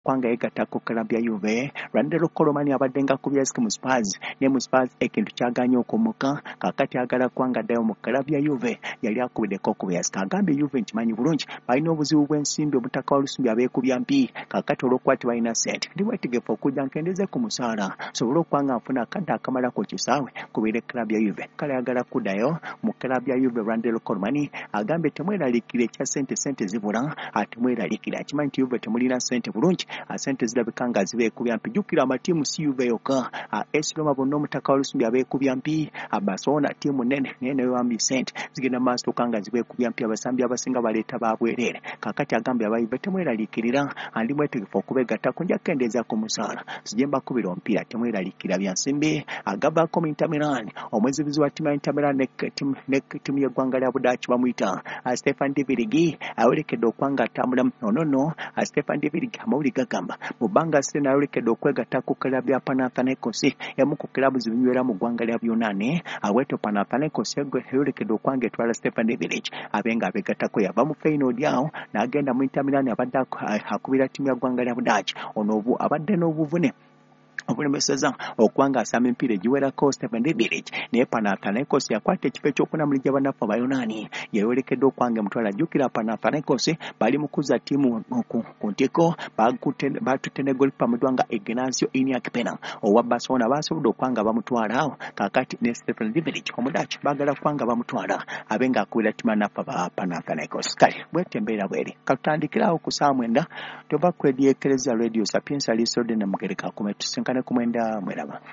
kwanga yegatta ku club ya Juve. Randall Colomani abadde nga kubya mu Spurs ne mu Spurs ekintu kyaganye okumuka kakati agala kwanga ddayo mu club ya Juve yali akubiddeko kubya agambye Juve nkimanyi bulungi balina obuzibu bw'ensimbi omutaka walusumbi abeekubya mpi kakati olw'okukwati balina ssente ndi wetegefu okujja nkendeze ku musaala sobole okwanga nfuna akadde akamala ku kisaawe kubira club ya Juve kale ayagala kuddayo mu club ya Juve. Randall Colomani agambye temweraliikira ekya ssente zibula ate mweraliikira akimanyi nti Juve temulina ssente bulungi ssente zirabika nga zibeekubya mpi jjukira amatiimu si Juve yokka AS Roma bonna omutaka walusumbi abeekubya mpi Barcelona tiimu nnene naye nayo wambi ssente zigenda mu maaso nga zibeekubya mpi abasambi abasinga baleeta babwereere kakati agambye abayive temweraliikirira andi mwetegefu okubeegattako nja kukendeeza ku musaala sijje mbakubira omupiira temweraliikira bya nsimbi agavaako mu Inter Milan omwezibuzi wa ttiimu ya Inter Milan ne ttiimu y'eggwanga lya Budaaki bamuyita Stefan de Vrij ayolekedde okwanga atambula nonono Stefan de Vrij amawuli gagamba mu bbanga Sirena ayolekedde okwegatta ku klabu ya Panathinaikos emu ku klabu zinywera mu ggwanga lya Bunaani aweeto Panathinaikos ayolekedde okwanga etwala Stefan de Vrij abenga abeegattako yava mu Feyenoord awo n'agenda mu Inter Milan abadde akubira ttiimu ya ggwanga lya Budaaki ono abadde n'obuvune obulemeseza okwanga asamba empiira egiwerako Stefan de Vrij naye Panathinaikos yakwata ekifo ekyokunamulija bannaffe Abayonaani yayolekedde okwanga mutwala ajjukira Panathinaikos bali mukuza ttiimu ku ntiko batutte ne golipa mudwanga Ignacio Iñaki Pena owa Barcelona basobodde okwanga bamutwala awo kakati ne Stefan de Vrij Omudaaki baagala kwanga bamutwala abenga akubira ttiimu bannaffe ba Panathinaikos kale bwete embeera bweri katutandikirawo ku saa 9 toba kwedyekereza Radio Sapienza Lisode ne Mugereka akume tusinkane ku mwenda mweraba.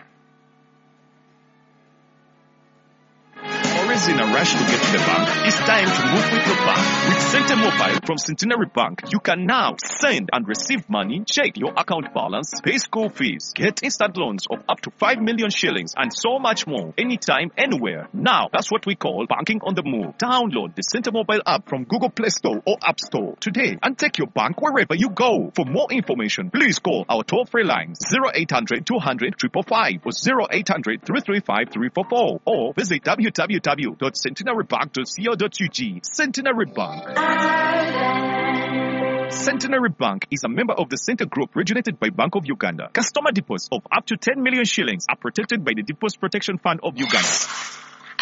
Always in a rush to get to the bank? It's time to move with your bank. With Center Mobile from Centenary Bank, you can now send and receive money, check your account balance, pay school fees, get instant loans of up to 5 million shillings, and so much more, anytime, anywhere. Now, that's what we call banking on the move. Download the Center Mobile app from Google Play Store or App Store today and take your bank wherever you go. For more information, please call our toll-free lines 0800 200 555 or 0800 335 344 or visit www.centenarybank.co.ug. Centenary Bank. Centenary Bank is a member of the Center Group originated by Bank of Uganda. Customer deposits of up to 10 million shillings are protected by the Deposit Protection Fund of Uganda.